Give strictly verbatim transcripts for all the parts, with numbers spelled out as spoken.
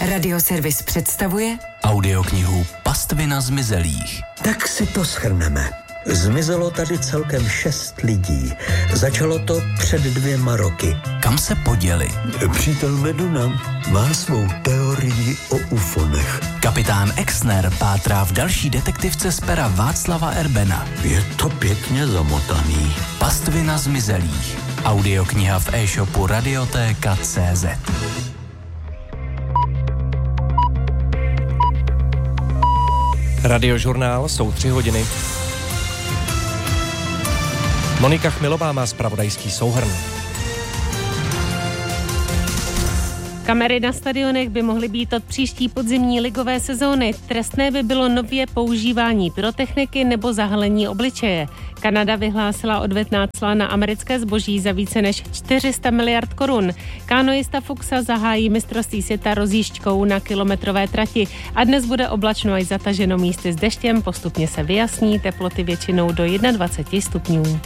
Radioservis představuje audioknihu Pastvina zmizelých. Tak si to shrneme. Zmizelo tady celkem šest lidí. Začalo to před dvěma roky. Kam se poděli? Přítel Meduna má svou teorii o ufonech. Kapitán Exner pátrá v další detektivce z pera Václava Erbena. Je to pěkně zamotaný. Pastvina zmizelých. Audiokniha v e-shopu Radiotéka tečka cé zet. Radiožurnál, jsou tři hodiny. Monika Chmilová má zpravodajský souhrn. Kamery na stadionech by mohly být od příští podzimní ligové sezóny. Trestné by bylo nově používání pyrotechniky nebo zahalení obličeje. Kanada vyhlásila odvetná cla na americké zboží za více než čtyři sta miliard korun. Kanoista Fuxa zahájí mistrovství světa rozjížďkou na kilometrové trati a dnes bude oblačno až zataženo místy s deštěm, postupně se vyjasní, teploty většinou do dvacet jedna stupňů.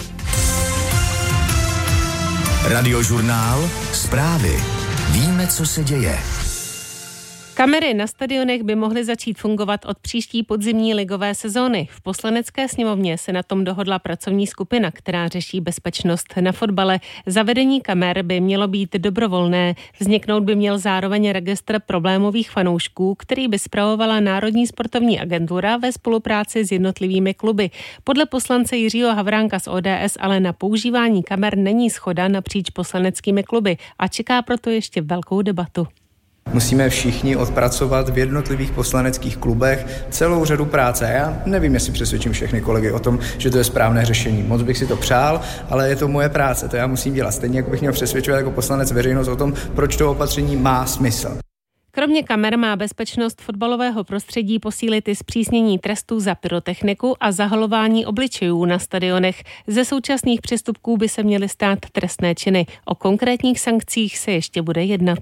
Radiožurnál, zprávy. Víme, co se děje. Kamery na stadionech by mohly začít fungovat od příští podzimní ligové sezóny. V Poslanecké sněmovně se na tom dohodla pracovní skupina, která řeší bezpečnost na fotbale. Zavedení kamer by mělo být dobrovolné. Vzniknout by měl zároveň registr problémových fanoušků, který by spravovala Národní sportovní agentura ve spolupráci s jednotlivými kluby. Podle poslance Jiřího Havránka z O D S ale na používání kamer není shoda napříč poslaneckými kluby a čeká proto ještě velkou debatu. Musíme všichni odpracovat v jednotlivých poslaneckých klubech celou řadu práce. Já nevím, jestli přesvědčím všechny kolegy o tom, že to je správné řešení. Moc bych si to přál, ale je to moje práce, to já musím dělat. Stejně jako bych měl přesvědčovat jako poslanec veřejnost o tom, proč to opatření má smysl. Kromě kamer má bezpečnost fotbalového prostředí posílit i zpřísnění trestů za pyrotechniku a zahalování obličejů na stadionech. Ze současných přestupků by se měly stát trestné činy. O konkrétních sankcích se ještě bude jednat.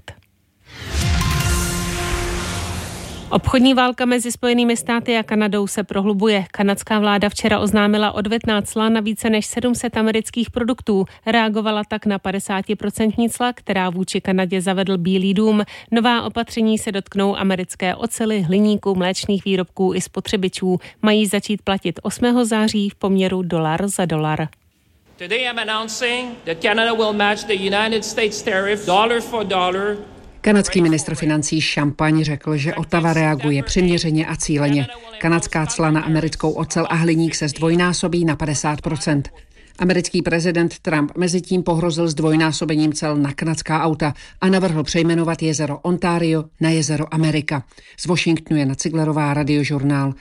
Obchodní válka mezi Spojenými státy a Kanadou se prohlubuje. Kanadská vláda včera oznámila odvetná cla na více než sedm set amerických produktů. Reagovala tak na padesát procent cla, která vůči Kanadě zavedl Bílý dům. Nová opatření se dotknou americké oceli, hliníku, mléčných výrobků i spotřebičů. Mají začít platit osmého září v poměru dolar za dolar. Today I'm announcing that Canada will match the United States tariff dollar for dollar. Kanadský ministr financí Champagne řekl, že Ottawa reaguje přiměřeně a cíleně. Kanadská cla na americkou ocel a hliník se zdvojnásobí na padesát procent. Americký prezident Trump mezitím pohrozil zdvojnásobením cel na kanadská auta a navrhl přejmenovat jezero Ontario na jezero Amerika. Z Washingtonu Jana Ciglerová, Radiožurnál.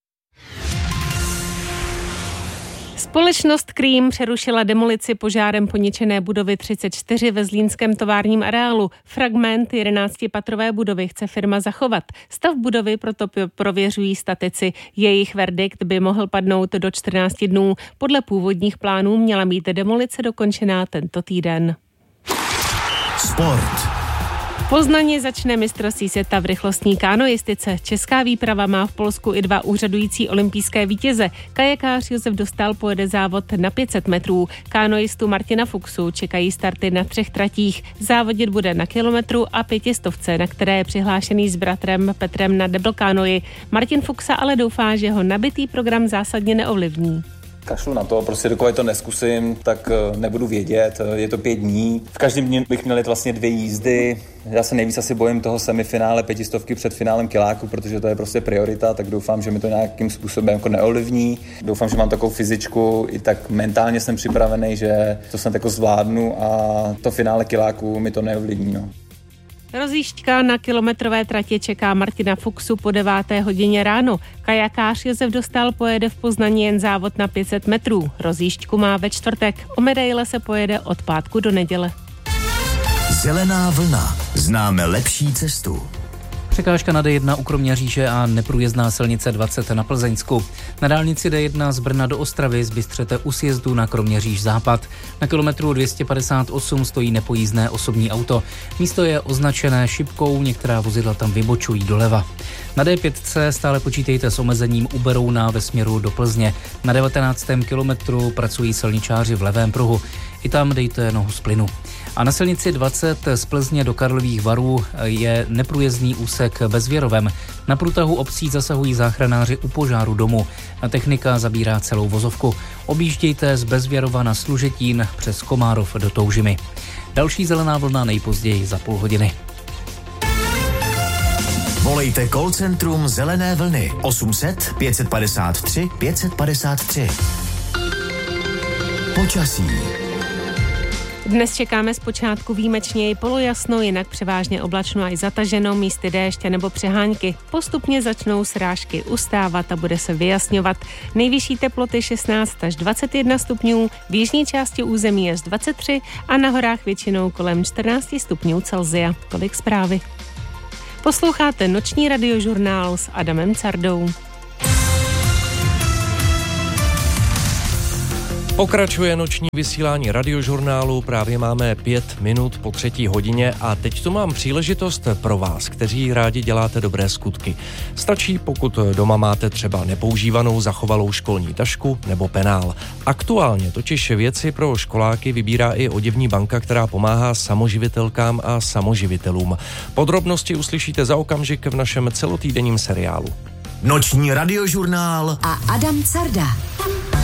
Společnost Cream přerušila demolici požárem poničené budovy třicet čtyři ve zlínském továrním areálu. Fragment jedenáctipatrové budovy chce firma zachovat. Stav budovy proto prověřují statici. Jejich verdikt by mohl padnout do čtrnácti dnů. Podle původních plánů měla být demolice dokončená tento týden. Sport. V Poznani začne mistrovství světa v rychlostní kánoistice. Česká výprava má v Polsku i dva úřadující olympijské vítěze. Kajakář Josef Dostál pojede závod na pět set metrů. Kánoistu Martina Fuxu čekají starty na třech tratích. Závodit bude na kilometru a pětistovce, na které je přihlášený s bratrem Petrem na double kánoji. Martin Fuxa ale doufá, že ho nabitý program zásadně neovlivní. Kašlu na to, prostě dokud to neskusím, tak nebudu vědět, je to pět dní. V každém dní bych měl jít vlastně dvě jízdy. Já se nejvíc asi bojím toho semifinále pětistovky před finálem kiláku, protože to je prostě priorita, tak doufám, že mi to nějakým způsobem jako neovlivní. Doufám, že mám takovou fyzičku, i tak mentálně jsem připravený, že to snad jako zvládnu a to finále kiláku mi to neovlivní. No. Rozjížďka na kilometrové tratě čeká Martina Fuxu po deváté hodině ráno. Kajakář Josef Dostál pojede v Poznani jen závod na pět set metrů. Rozjížďku má ve čtvrtek. O medaile se pojede od pátku do neděle. Zelená vlna. Známe lepší cestu. Překážka na D jedna u Kroměříže a neprůjezdná silnice dvacet na Plzeňsku. Na dálnici D jedna z Brna do Ostravy zbystřete u sjezdu na Kroměříž západ. Na kilometru dvě stě padesát osm stojí nepojízdné osobní auto. Místo je označené šipkou, některá vozidla tam vybočují doleva. Na D pět stále počítejte s omezením u Berouna ve směru do Plzně. Na devatenáctém kilometru pracují silničáři v levém pruhu. I tam dejte nohu z plynu. A na silnici dvacet z Plzně do Karlových Varů je neprůjezdný úsek Bezvěrovem. Na průtahu obcí zasahují záchranáři u požáru domu. Technika zabírá celou vozovku. Objíždějte z Bezvěrova na Služetín přes Komárov do Toužimy. Další zelená vlna nejpozději za půl hodiny. Volejte call centrum Zelené vlny osm set pět padesát tři pět padesát tři. Počasí. Dnes čekáme zpočátku výjimečně i polojasno, jinak převážně oblačno a i zataženo, místy déště nebo přehánky. Postupně začnou srážky ustávat a bude se vyjasňovat. Nejvyšší teploty šestnáct až dvacet jedna stupňů, v jižní části území až dvacet tři a na horách většinou kolem čtrnáct stupňů Celsia. Tolik zprávy. Posloucháte noční radiožurnál s Adamem Cardou. Pokračuje noční vysílání radiožurnálu, právě máme pět minut po třetí hodině a teď tu mám příležitost pro vás, kteří rádi děláte dobré skutky. Stačí, pokud doma máte třeba nepoužívanou zachovalou školní tašku nebo penál. Aktuálně totiž věci pro školáky vybírá i oděvní banka, která pomáhá samoživitelkám a samoživitelům. Podrobnosti uslyšíte za okamžik v našem celotýdenním seriálu. Noční radiožurnál a Adam Carda.